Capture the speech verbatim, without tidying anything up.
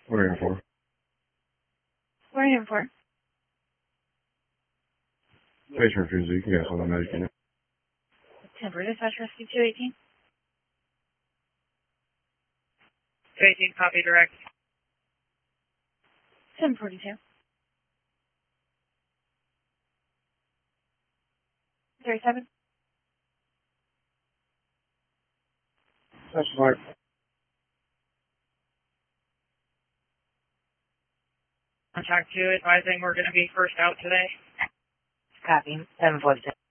What are you here for? What are you here for? Patient refusal. You can get hold on that unit. Temporary dispatch rescue two eighteen. two eighteen, copy direct. seven forty-two. thirty-seven. That's smart. Contact two advising we're going to be first out today. Copy. seven forty-six.